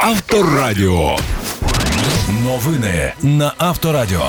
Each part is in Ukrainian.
Авторадіо. Новини на Авторадіо.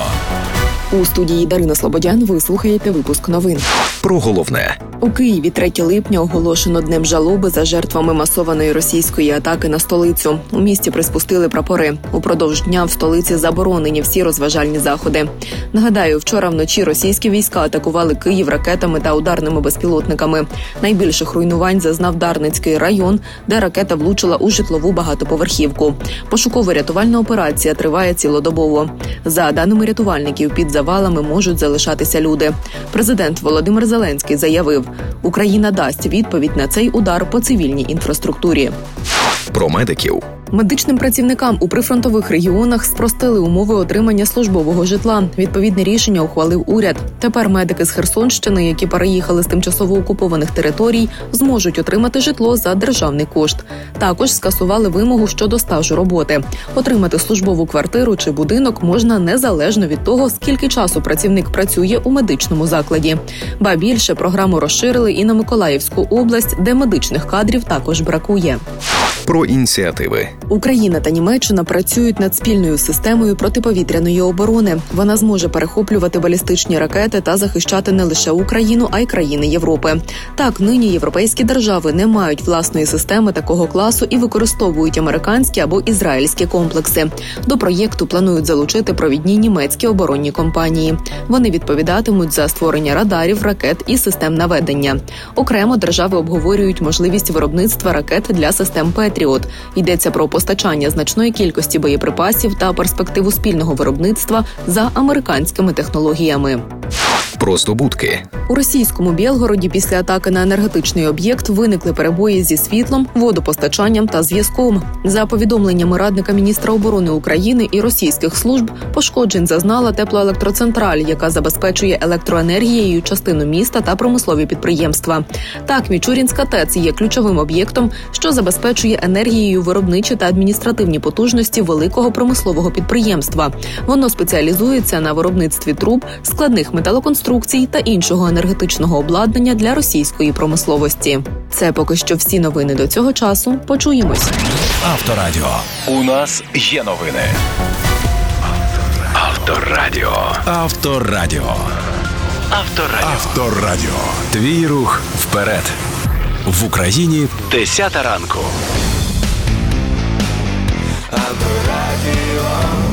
У студії Дарина Слободян ви слухаєте випуск новин. Про головне. У Києві 3 липня оголошено днем жалоби за жертвами масованої російської атаки на столицю. У місті приспустили прапори. Упродовж дня в столиці заборонені всі розважальні заходи. Нагадаю, вчора вночі російські війська атакували Київ ракетами та ударними безпілотниками. Найбільших руйнувань зазнав Дарницький район, де ракета влучила у житлову багатоповерхівку. Пошуково-рятувальна операція триває цілодобово. За даними рятувальників, під завалами можуть залишатися люди. Президент Володимир Зеленський заявив, Україна дасть відповідь на цей удар по цивільній інфраструктурі. Про медиків. Медичним працівникам у прифронтових регіонах спростили умови отримання службового житла. Відповідне рішення ухвалив уряд. Тепер медики з Херсонщини, які переїхали з тимчасово окупованих територій, зможуть отримати житло за державний кошт. Також скасували вимогу щодо стажу роботи. Отримати службову квартиру чи будинок можна незалежно від того, скільки часу працівник працює у медичному закладі. Ба більше, програму розширили і на Миколаївську область, де медичних кадрів також бракує. Про ініціативи. Україна та Німеччина працюють над спільною системою протиповітряної оборони. Вона зможе перехоплювати балістичні ракети та захищати не лише Україну, а й країни Європи. Так, нині європейські держави не мають власної системи такого класу і використовують американські або ізраїльські комплекси. До проєкту планують залучити провідні німецькі оборонні компанії. Вони відповідатимуть за створення радарів, ракет і систем наведення. Окремо держави обговорюють можливість виробництва ракет для систем «Петріот». Йдеться про постачання значної кількості боєприпасів та перспективу спільного виробництва за американськими технологіями. Про здобутки. У російському Білгороді після атаки на енергетичний об'єкт виникли перебої зі світлом, водопостачанням та зв'язком. За повідомленнями радника міністра оборони України і російських служб, пошкоджень зазнала теплоелектроцентраль, яка забезпечує електроенергією частину міста та промислові підприємства. Так, Мічурінська ТЕЦ є ключовим об'єктом, що забезпечує енергією виробничі та адміністративні потужності великого промислового підприємства. Воно спеціалізується на виробництві труб, складних металоконструкцій та іншого енергетичного обладнання для російської промисловості. Це поки що всі новини до цього часу. Почуємось. Авторадіо. У нас є новини. Авторадіо. Авторадіо. Авторадіо. Авторадіо. Твій рух вперед. В Україні 10 ранку. Авторадіо.